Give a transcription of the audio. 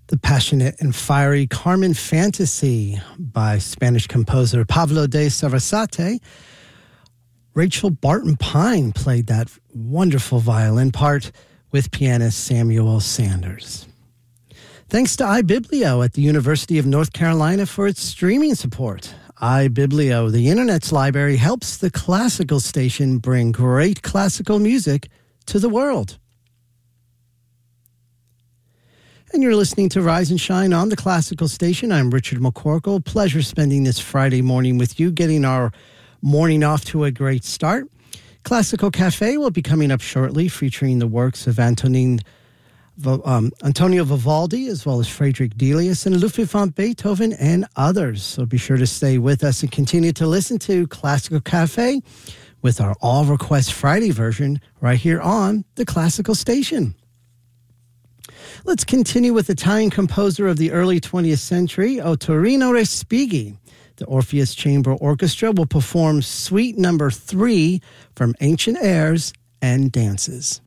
The passionate and fiery Carmen Fantasy by Spanish composer Pablo de Sarasate. Rachel Barton Pine played that wonderful violin part with pianist Samuel Sanders. Thanks to iBiblio at the University of North Carolina for its streaming support. iBiblio, the Internet's library, helps the classical station bring great classical music to the world. And you're listening to Rise and Shine on the Classical Station. I'm Richard McCorkle. Pleasure spending this Friday morning with you, getting our morning off to a great start. Classical Cafe will be coming up shortly, featuring the works of Antonio Vivaldi, as well as Friedrich Delius and Ludwig van Beethoven and others. So be sure to stay with us and continue to listen to Classical Cafe with our All Request Friday version right here on the Classical Station. Let's continue with Italian composer of the early 20th century, Ottorino Respighi. The Orpheus Chamber Orchestra will perform Suite Number 3 from Ancient Airs and Dances.